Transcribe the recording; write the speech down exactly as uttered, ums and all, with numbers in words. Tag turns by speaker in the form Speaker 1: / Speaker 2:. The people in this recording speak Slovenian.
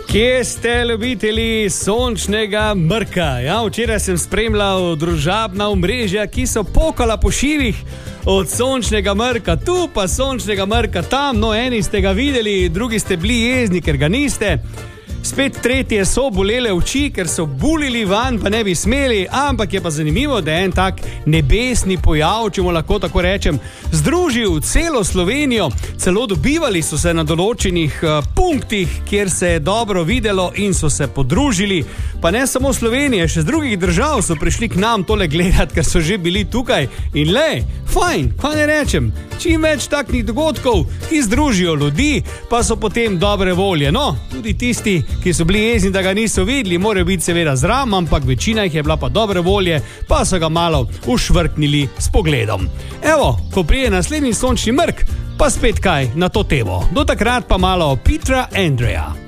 Speaker 1: Kje ste, ljubitelji sončnega mrka? Ja, včeraj sem spremljal družabna omrežja, ki so pokala po šivih od sončnega mrka, tu pa sončnega mrka tam. No, eni ste ga videli, drugi ste bili jezni, ker ga niste. Spet tretje so bolele oči, ker so bulili van, pa ne bi smeli, ampak je pa zanimivo, da je en tak nebesni pojav, če mu lahko tako rečem, združil celo Slovenijo. Celo dobivali so se na določenih uh, punktih, kjer se je dobro videlo in so se podružili. Pa ne samo Slovenije, še z drugih držav so prišli k nam tole gledati, ker so že bili tukaj. In le, fajn, kaj ne rečem, čim več taknih dogodkov, ki združijo ljudi, pa so potem dobre volje. No, tudi tisti, ki so bili jezni, da ga niso videli, morajo biti seveda zram, ampak večina jih je bila pa dobre volje, pa so ga malo ušvrknili s pogledom. Evo, ko prije naslednji sončni mrk, pa spet kaj na to temo. Do takrat pa malo Petra Andreja.